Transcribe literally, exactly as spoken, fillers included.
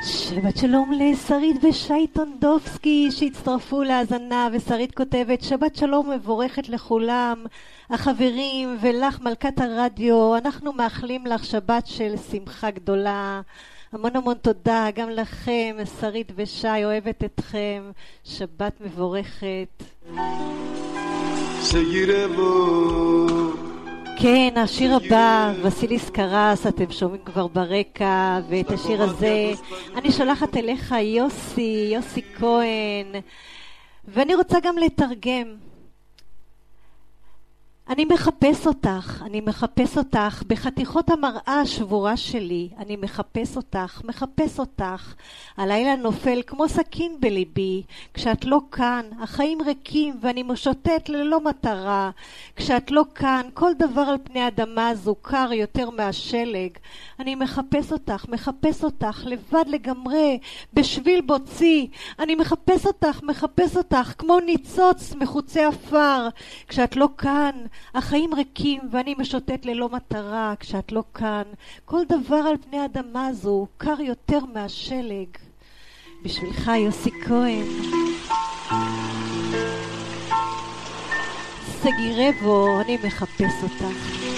שבת שלום לשרית ושי טונדובסקי שהצטרפו להאזנה, ושרית כותבת שבת שלום מבורכת לכולם החברים, ולך מלכת הרדיו, אנחנו מאחלים לך שבת של שמחה גדולה. המון המון תודה גם לכם שרית ושי, אוהבת אתכם, שבת מבורכת. כן, השיר הבא, וסיליס קרס, אתם שומעים כבר ברקע, ואת השיר הזה אני שולחת אליך יוסי, יוסי כהן, ואני רוצה גם לתרגם. אני מחפש אותך, אני מחפש אותך בחתיכות המראה השבורה שלי, אני מחפש אותך, מחפש אותך. הלילה נופל כמו סכין בליבי, כשאת לא כאן, החיים ריקים ואני משוטט ללא מטרה. כשאת לא כאן, כל דבר על פני אדמה הזו קר יותר מהשלג. אני מחפש אותך, מחפש אותך, לבד לגמרי, בשביל בוצי. אני מחפש אותך, מחפש אותך, כמו ניצוץ מחוצי אפר. כשאת לא כאן, החיים ריקים ואני משוטט ללא מטרה. כשאת לא כאן, כל דבר על פני האדמה הזו קר יותר מהשלג. בשבילך יוסי כהן. סגירבו, אני מחפש אותך.